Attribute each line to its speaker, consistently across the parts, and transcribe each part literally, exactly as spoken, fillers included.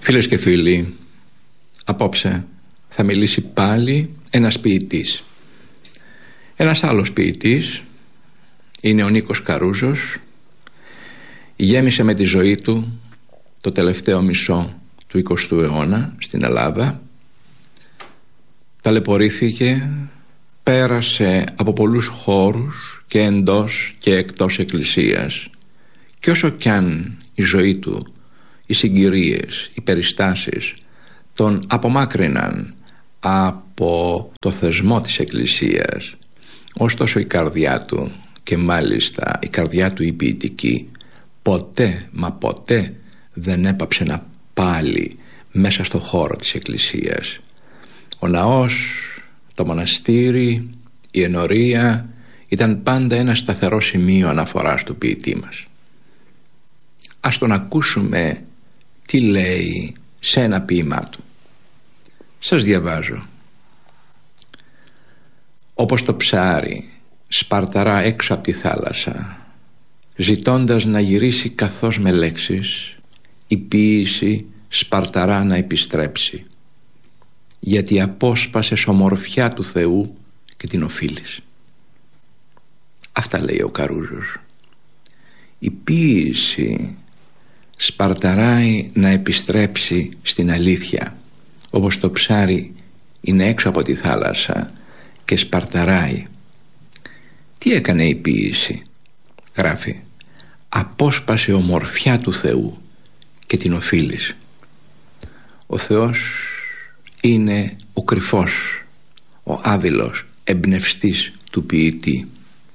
Speaker 1: Φίλες και φίλοι, απόψε θα μιλήσει πάλι ένας ποιητής. Ένας άλλος ποιητής είναι ο Νίκος Καρούζος. Γέμισε με τη ζωή του το τελευταίο μισό του εικοστού αιώνα στην Ελλάδα. Ταλαιπωρήθηκε, πέρασε από πολλούς χώρους και εντός και εκτός εκκλησίας, και όσο κι αν η ζωή του, οι συγκυρίες, οι περιστάσεις τον απομάκρυναν από το θεσμό της εκκλησίας, ωστόσο η καρδιά του, και μάλιστα η καρδιά του η ποιητική, ποτέ μα ποτέ δεν έπαψε να πάλι μέσα στο χώρο της εκκλησίας. Ο ναός, το μοναστήρι, η ενορία ήταν πάντα ένα σταθερό σημείο αναφοράς του ποιητή μας. Ας τον ακούσουμε τι λέει σε ένα ποίημά του. Σας διαβάζω. Όπως το ψάρι σπαρταρά έξω από τη θάλασσα, ζητώντας να γυρίσει καθώς με λέξεις, η ποίηση σπαρταρά να επιστρέψει, γιατί απόσπασες ομορφιά του Θεού και την οφείλεις. Αυτά λέει ο Καρούζος. Η ποίηση σπαρταράει να επιστρέψει στην αλήθεια, όπως το ψάρι είναι έξω από τη θάλασσα και σπαρταράει. Τι έκανε η ποίηση? Γράφει: απόσπασε ομορφιά του Θεού και την οφείλεις. Ο Θεός είναι ο κρυφός, ο άδειλος εμπνευστής του ποιητή.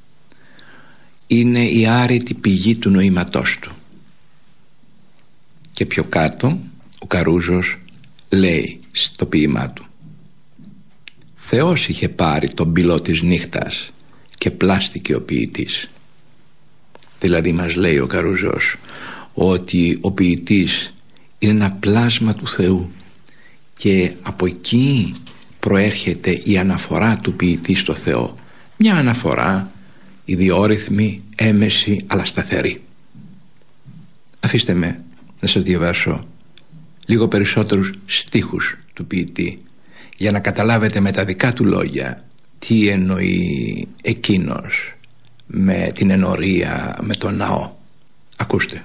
Speaker 1: Είναι η άρρητη πηγή του νοήματός του. Και πιο κάτω ο Καρούζος λέει στο ποίημά του: Θεός είχε πάρει τον πυλό της νύχτας και πλάστηκε ο ποιητής. Δηλαδή μας λέει ο Καρούζος ότι ο ποιητής είναι ένα πλάσμα του Θεού, και από εκεί προέρχεται η αναφορά του ποιητή στο Θεό. Μια αναφορά ιδιόρυθμη, έμεση, αλλά σταθερή. Αφήστε με να σας διαβάσω λίγο περισσότερους στίχους του ποιητή, για να καταλάβετε με τα δικά του λόγια τι εννοεί εκείνος με την ενορία, με τον ναό. Ακούστε.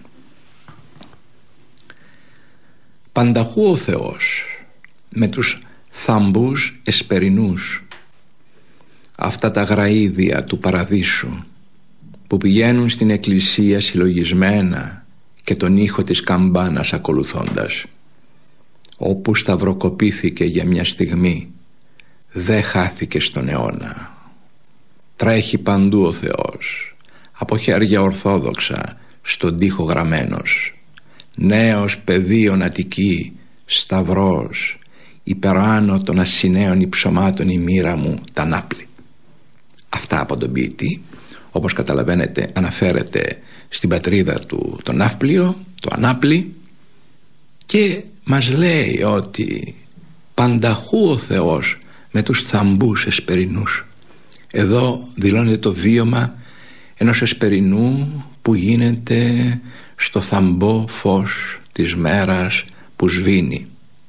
Speaker 1: Πανταχού ο Θεός με τους θαμπούς εσπερινούς, αυτά τα γραΐδια του παραδείσου που πηγαίνουν στην εκκλησία συλλογισμένα και τον ήχο της καμπάνας ακολουθώντας, όπου σταυροκοπήθηκε για μια στιγμή, δε χάθηκε στον αιώνα. Τρέχει παντού ο Θεός, από χέρια ορθόδοξα στον τοίχο γραμμένος, νέος πεδίων Αττική, σταυρός, υπεράνω των ασυναίων υψωμάτων η μοίρα μου τα νάπλη. Αυτά από τον ποιητή. Όπως καταλαβαίνετε, αναφέρεται στην πατρίδα του το Ναύπλιο, το Ανάπλη, και μας λέει ότι πανταχού ο Θεός με τους θαμπούς εσπερινούς. Εδώ δηλώνεται το βίωμα ενός εσπερινού που γίνεται στο θαμπό φως της μέρας που σβήνει.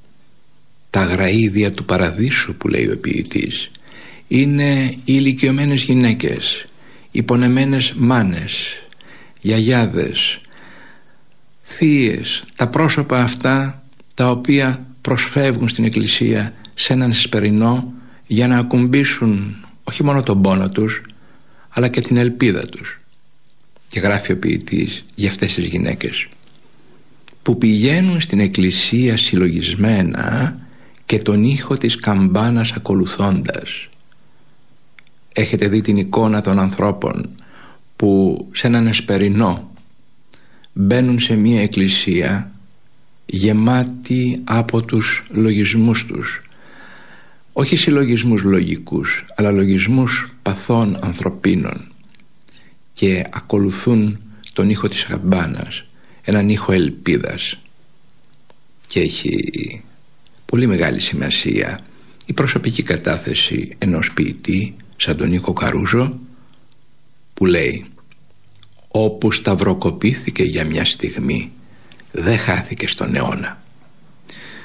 Speaker 1: Τα γραΐδια του παραδείσου που λέει ο ποιητής είναι οι ηλικιωμένες γυναίκες, οι πονεμένες μάνες, γιαγιάδες, θείες, τα πρόσωπα αυτά τα οποία προσφεύγουν στην εκκλησία σε έναν εσπερινό για να ακουμπήσουν όχι μόνο τον πόνο τους, αλλά και την ελπίδα τους. Και γράφει ο ποιητής για αυτές τις γυναίκες που πηγαίνουν στην εκκλησία συλλογισμένα και τον ήχο της καμπάνας ακολουθώντας. Έχετε δει την εικόνα των ανθρώπων που σε έναν εσπερινό μπαίνουν σε μία εκκλησία γεμάτη από τους λογισμούς τους, όχι συλλογισμούς λογικούς, αλλά λογισμούς παθών ανθρωπίνων, και ακολουθούν τον ήχο της καμπάνας, έναν ήχο ελπίδας. Και έχει πολύ μεγάλη σημασία η προσωπική κατάθεση ενός ποιητή σαν τον Νίκο Καρούζο, που λέει: όπου σταυροκοπήθηκε για μια στιγμή, δεν χάθηκε στον αιώνα.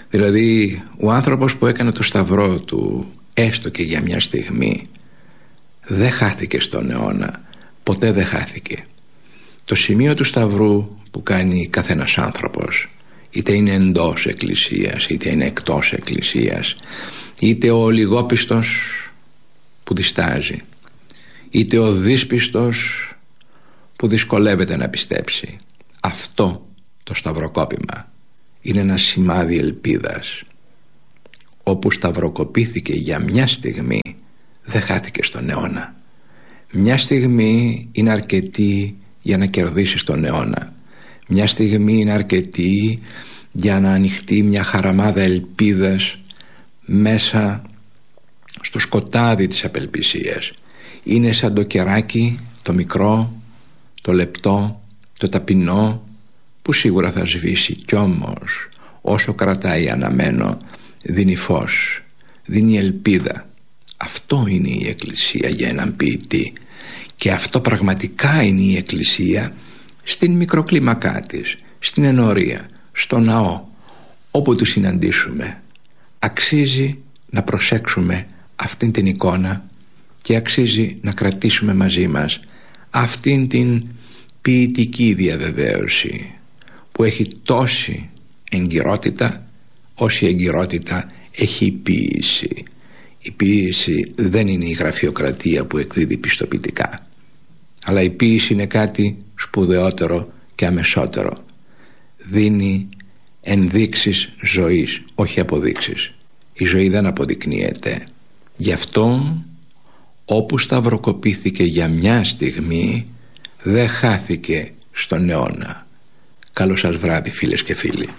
Speaker 1: Δηλαδή ο άνθρωπος που έκανε το σταυρό του έστω και για μια στιγμή δεν χάθηκε στον αιώνα, ποτέ δεν χάθηκε. Το σημείο του σταυρού που κάνει καθένας άνθρωπος, είτε είναι εντός εκκλησίας είτε είναι εκτός εκκλησίας, είτε ο λιγόπιστος που διστάζει, είτε ο δύσπιστος που δυσκολεύεται να πιστέψει, αυτό το σταυροκόπημα είναι ένα σημάδι ελπίδας. Όπου σταυροκοπήθηκε για μια στιγμή δεν χάθηκε στον αιώνα. Μια στιγμή είναι αρκετή για να κερδίσεις τον αιώνα. Μια στιγμή είναι αρκετή για να ανοιχτεί μια χαραμάδα ελπίδας μέσα στο σκοτάδι της απελπισίας. Είναι σαν το κεράκι, το μικρό, το λεπτό, το ταπεινό, που σίγουρα θα σβήσει, κι όμως όσο κρατάει αναμένο δίνει φως, δίνει ελπίδα. Αυτό είναι η Εκκλησία για έναν ποιητή, και αυτό πραγματικά είναι η Εκκλησία στην μικροκλίμακά της, στην ενορία, στο ναό, όπου του συναντήσουμε. Αξίζει να προσέξουμε αυτήν την εικόνα και αξίζει να κρατήσουμε μαζί μας αυτήν την ποιητική διαβεβαίωση που έχει τόση εγκυρότητα όση εγκυρότητα έχει η ποίηση. Η ποίηση δεν είναι η γραφειοκρατία που εκδίδει πιστοποιητικά, αλλά η ποίηση είναι κάτι σπουδαιότερο και αμεσότερο. Δίνει ενδείξεις ζωής, όχι αποδείξεις. Η ζωή δεν αποδεικνύεται. Γι' αυτό όπου σταυροκοπήθηκε για μια στιγμή δεν χάθηκε στον αιώνα. Καλό σας βράδυ, φίλες και φίλοι.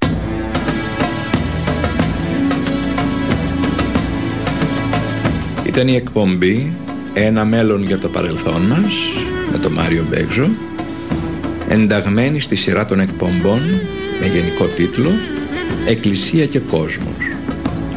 Speaker 1: Ήταν η εκπομπή «Ένα μέλλον για το παρελθόν μας» με τον Μάριο Μπέγζο, ενταγμένη στη σειρά των εκπομπών με γενικό τίτλο «Εκκλησία και κόσμος».